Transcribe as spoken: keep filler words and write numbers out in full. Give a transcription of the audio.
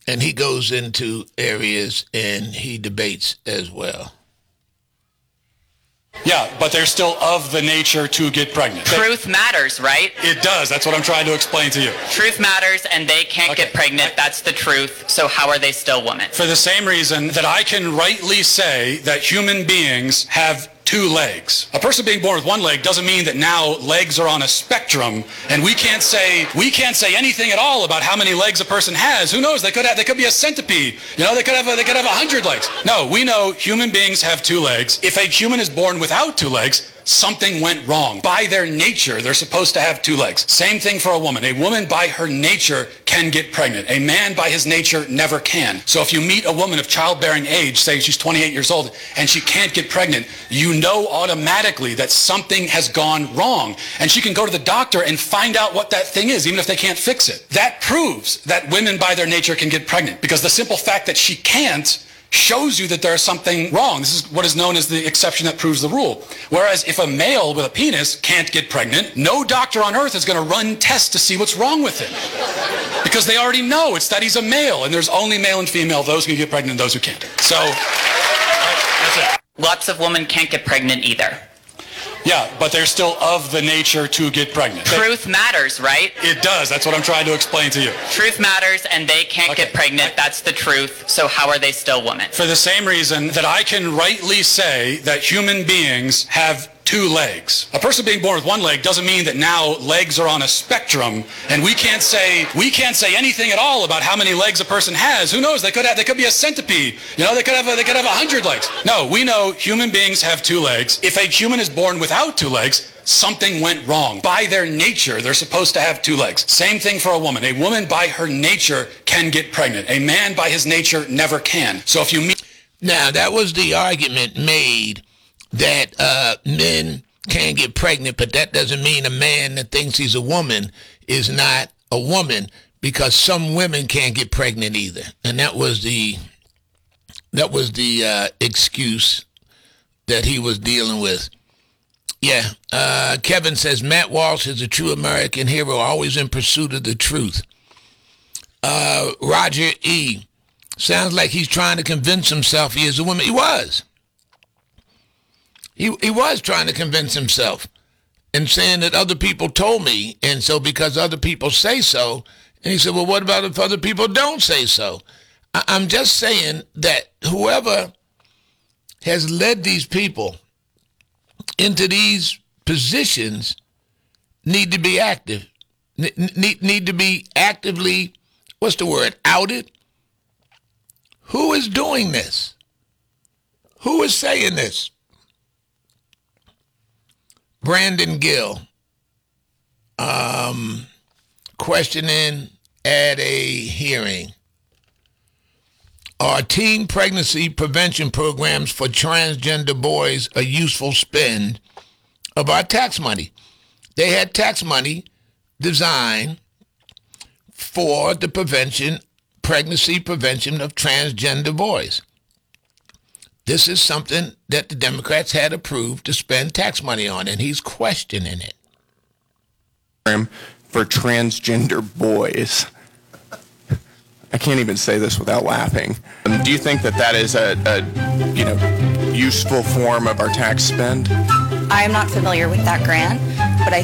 and he goes into areas and he debates as well. Yeah, but they're still of the nature to get pregnant. Truth matters, right? It does. That's what I'm trying to explain to you. Truth matters, and they can't Okay. get pregnant. That's the truth. So how are they still women? For the same reason that I can rightly say that human beings have two legs. A person being born with one leg doesn't mean that now legs are on a spectrum, and we can't say we can't say anything at all about how many legs a person has. Who knows? They could have they could be a centipede. You know, they could have a, they could have a hundred legs. No, we know human beings have two legs. If a human is born without two legs, something went wrong. By their nature, they're supposed to have two legs. Same thing for a woman. A woman by her nature can get pregnant. A man by his nature never can. So if you meet a woman of childbearing age, say she's twenty-eight years old, and she can't get pregnant, you know automatically that something has gone wrong. And she can go to the doctor and find out what that thing is, even if they can't fix it. That proves that women by their nature can get pregnant, because the simple fact that she can't shows you that there's something wrong. This is what is known as the exception that proves the rule. Whereas if a male with a penis can't get pregnant, no doctor on earth is going to run tests to see what's wrong with him. Because they already know it's that he's a male, and there's only male and female, those who can get pregnant and those who can't. So, that's it. Lots of women can't get pregnant either. Yeah, but they're still of the nature to get pregnant. Truth matters, right? It does. That's what I'm trying to explain to you. Truth matters, and they can't Okay. get pregnant. That's the truth. So how are they still women? For the same reason that I can rightly say that human beings have two legs. A person being born with one leg doesn't mean that now legs are on a spectrum, and we can't say we can't say anything at all about how many legs a person has. Who knows? They could have they could be a centipede. You know, they could have a, they could have a hundred legs. No, we know human beings have two legs. If a human is born without two legs, something went wrong. By their nature, they're supposed to have two legs. Same thing for a woman. A woman by her nature can get pregnant. A man by his nature never can. So if you meet Now, that was the argument made that uh, men can get pregnant, but that doesn't mean a man that thinks he's a woman is not a woman, because some women can't get pregnant either. And that was the that was the uh, excuse that he was dealing with. Yeah, uh, Kevin says, Matt Walsh is a true American hero, always in pursuit of the truth. Uh, Roger E. Sounds like he's trying to convince himself he is a woman. He was. He he was trying to convince himself and saying that other people told me, and so because other people say so, and he said, well, what about if other people don't say so? I, I'm just saying that whoever has led these people into these positions need to be active, need, need to be actively, what's the word, outed? Who is doing this? Who is saying this? Brandon Gill, um, questioning at a hearing. Are teen pregnancy prevention programs for transgender boys a useful spend of our tax money? They had tax money designed for the prevention, pregnancy prevention of transgender boys. This is something that the Democrats had approved to spend tax money on, and he's questioning it. For transgender boys. I can't even say this without laughing. Um, do you think that that is a, a, you know, useful form of our tax spend? I am not familiar with that grant.